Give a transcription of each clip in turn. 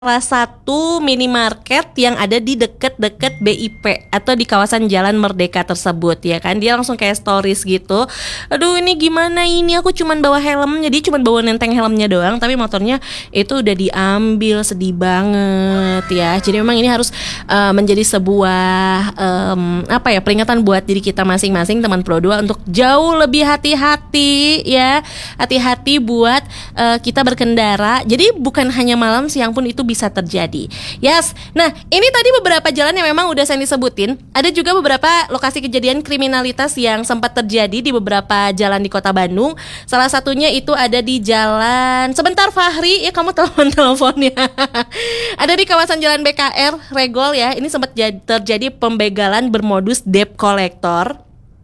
salah satu minimarket yang ada di deket-deket BIP atau di kawasan Jalan Merdeka tersebut, ya kan. Dia langsung kayak stories gitu. Aduh, ini gimana ini, aku cuman bawa helm, jadi cuman bawa nenteng helmnya doang, tapi motornya itu udah diambil. Sedih banget ya. Jadi memang ini harus menjadi sebuah peringatan buat diri kita masing-masing, teman Pro2, untuk jauh lebih hati-hati ya. Hati-hati buat kita berkendara. Jadi bukan hanya malam, siang pun itu bisa terjadi. Yes. Nah, ini tadi beberapa jalan yang memang udah saya disebutin. Ada juga beberapa lokasi kejadian kriminalitas yang sempat terjadi di beberapa jalan di Kota Bandung. Salah satunya itu ada di jalan, sebentar Fahri, ya kamu telepon-teleponnya. Ada di kawasan Jalan BKR Regol ya. Ini sempat terjadi pembegalan bermodus debt collector.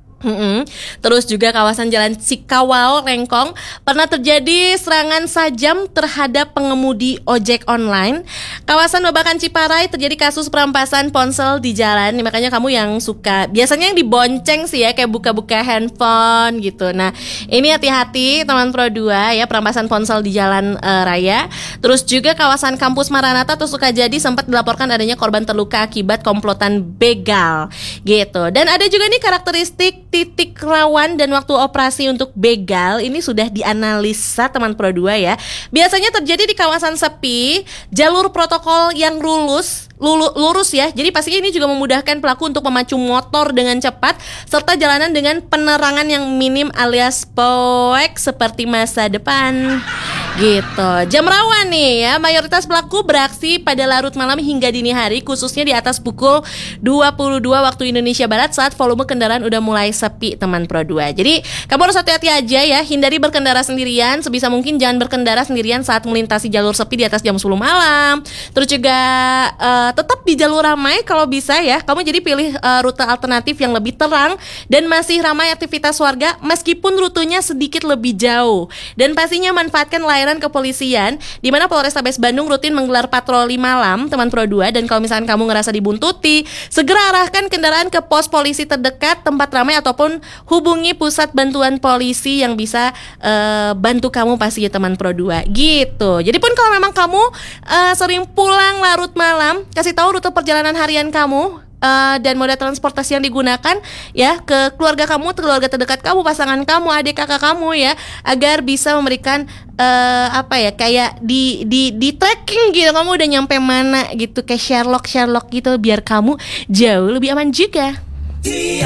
Terus juga kawasan Jalan Cikawao Lengkong pernah terjadi serangan sajam terhadap pengemudi ojek online. Kawasan Babakan Ciparai terjadi kasus perampasan ponsel di jalan. Makanya kamu yang suka, biasanya yang dibonceng sih ya, kayak buka-buka handphone gitu. Nah, ini hati-hati teman Pro2 ya, perampasan ponsel di jalan raya. Terus juga kawasan Kampus Maranatha atau Sukajadi sempat dilaporkan adanya korban terluka akibat komplotan begal gitu. Dan ada juga nih karakteristik titik rawan dan waktu operasi untuk begal. Ini sudah dianalisa teman Pro2 ya. Biasanya terjadi di kawasan sepi, jalur protokol yang lurus ya. Jadi pastinya ini juga memudahkan pelaku untuk memacu motor dengan cepat, serta jalanan dengan penerangan yang minim alias poek seperti masa depan gitu. Jam rawan nih ya, mayoritas pelaku beraksi pada larut malam hingga dini hari, khususnya di atas pukul 22 waktu Indonesia Barat saat volume kendaraan udah mulai sepi teman Pro2. Jadi kamu harus hati-hati aja ya, hindari berkendara sendirian. Sebisa mungkin jangan berkendara sendirian saat melintasi jalur sepi di atas jam 10 malam. Terus juga tetap di jalur ramai kalau bisa ya. Kamu jadi pilih rute alternatif yang lebih terang dan masih ramai aktivitas warga, meskipun rutenya sedikit lebih jauh. Dan pastinya manfaatkan layanan kepolisian, di mana Polrestabes Bandung rutin menggelar patroli malam teman Pro2. Dan kalau misalkan kamu ngerasa dibuntuti, segera arahkan kendaraan ke pos polisi terdekat, tempat ramai, ataupun hubungi pusat bantuan polisi yang bisa bantu kamu pasti ya teman Pro2 gitu. Jadi pun kalau memang kamu sering pulang larut malam, kasih tahu rute perjalanan harian kamu dan moda transportasi yang digunakan ya ke keluarga kamu, keluarga terdekat kamu, pasangan kamu, adik kakak kamu ya, agar bisa memberikan kayak di tracking gitu, kamu udah nyampe mana gitu, kayak Sherlock gitu, biar kamu jauh lebih aman juga.